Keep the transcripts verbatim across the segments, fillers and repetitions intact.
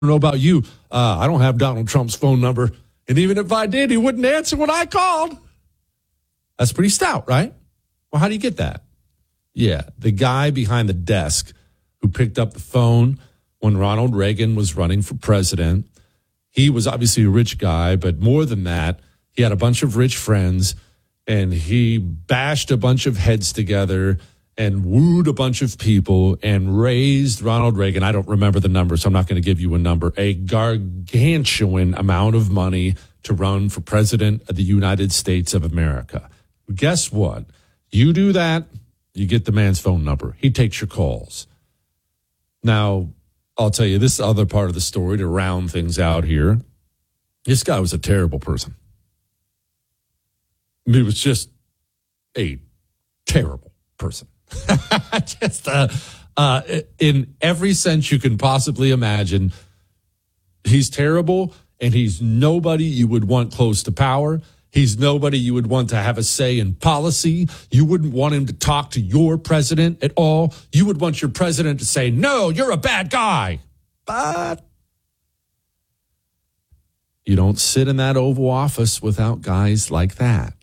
don't know about you. Uh, I don't have Donald Trump's phone number. And even if I did, he wouldn't answer when I called. That's pretty stout, right? Well, how do you get that? Yeah, the guy behind the desk who picked up the phone when Ronald Reagan was running for president, he was obviously a rich guy, but more than that, he had a bunch of rich friends, and he bashed a bunch of heads together and wooed a bunch of people and raised Ronald Reagan. I don't remember the number, so I'm not going to give you a number, a gargantuan amount of money to run for president of the United States of America. Guess what? You do that, you get the man's phone number. He takes your calls. Now, I'll tell you this other part of the story to round things out here. This guy was a terrible person. He was just a terrible person. just uh, uh, in every sense you can possibly imagine. He's terrible, and he's nobody you would want close to power. He's nobody you would want to have a say in policy. You wouldn't want him to talk to your president at all. You would want your president to say, no, you're a bad guy. But you don't sit in that Oval Office without guys like that.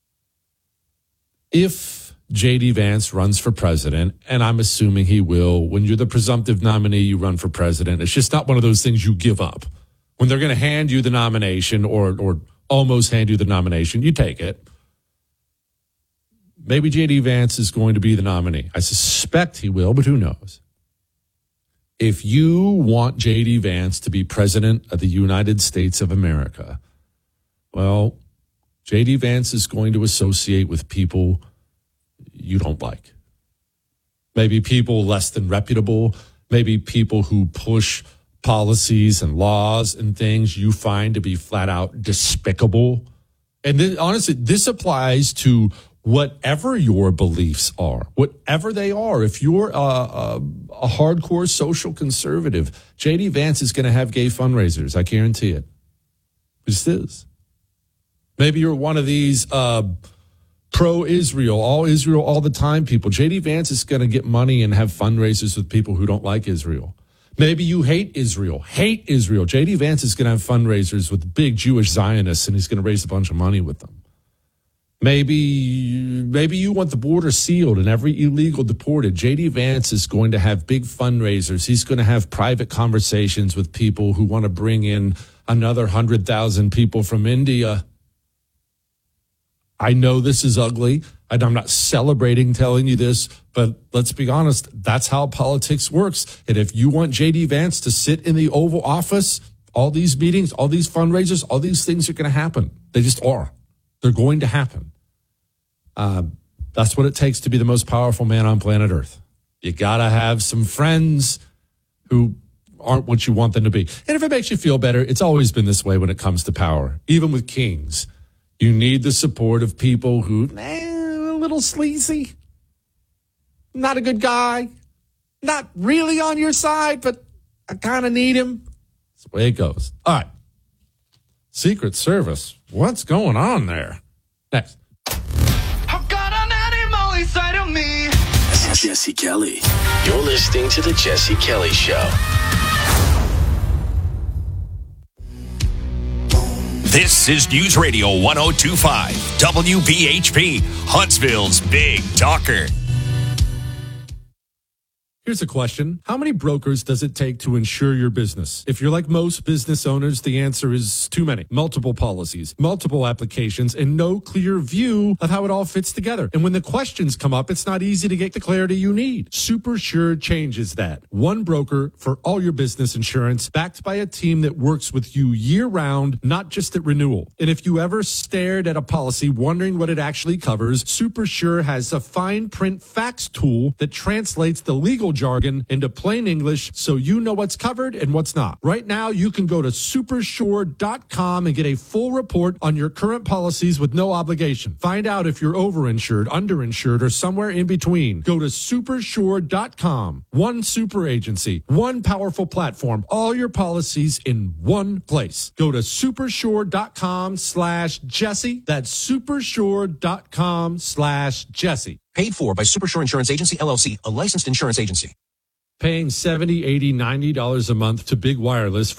If J D Vance runs for president, and I'm assuming he will, when you're the presumptive nominee, you run for president. It's just not one of those things you give up. When they're going to hand you the nomination or or almost hand you the nomination, you take it. Maybe J D Vance is going to be the nominee. I suspect he will, but who knows? If you want J D Vance to be president of the United States of America, well, J D Vance is going to associate with people you don't like. Maybe people less than reputable, maybe people who push policies and laws and things you find to be flat out despicable. And then, honestly, this applies to whatever your beliefs are, whatever they are. If you're a, a, a hardcore social conservative, J D Vance is going to have gay fundraisers. I guarantee it. It just is. Maybe you're one of these uh, pro-Israel, all Israel all the time people. J D Vance is going to get money and have fundraisers with people who don't like Israel. Maybe you hate Israel, hate Israel. J D Vance is going to have fundraisers with big Jewish Zionists, and he's going to raise a bunch of money with them. Maybe, maybe you want the border sealed and every illegal deported. J D Vance is going to have big fundraisers. He's going to have private conversations with people who want to bring in another one hundred thousand people from India. I know this is ugly, and I'm not celebrating telling you this, but let's be honest, that's how politics works. And if you want J D Vance to sit in the Oval Office, all these meetings, all these fundraisers, all these things are going to happen. They just are. They're going to happen. Uh, that's what it takes to be the most powerful man on planet Earth. You got to have some friends who aren't what you want them to be. And if it makes you feel better, it's always been this way when it comes to power, even with kings. You need the support of people who, eh, a little sleazy, not a good guy, not really on your side, but I kind of need him. That's the way it goes. All right. Secret Service. What's going on there? Next. I've got an animal inside of me. That's Jesse Kelly. You're listening to The Jesse Kelly Show. This is News Radio one oh two point five, W B H P, Huntsville's Big Talker. Here's a question. How many brokers does it take to insure your business? If you're like most business owners, the answer is too many. Multiple policies, multiple applications, and no clear view of how it all fits together. And when the questions come up, it's not easy to get the clarity you need. SuperSure changes that. One broker for all your business insurance, backed by a team that works with you year-round, not just at renewal. And if you ever stared at a policy wondering what it actually covers, SuperSure has a fine print fax tool that translates the legal jargon into plain English so you know what's covered and what's not. Right now, you can go to supersure dot com and get a full report on your current policies with no obligation. Find out if you're overinsured, underinsured, or somewhere in between. Go to supersure dot com. One super agency, one powerful platform, all your policies in one place. Go to supersure dot com slash Jesse. That's supersure dot com slash Jesse. Paid for by Supersure Insurance Agency, L L C, a licensed insurance agency. paying seventy, eighty, ninety dollars a month to Big Wireless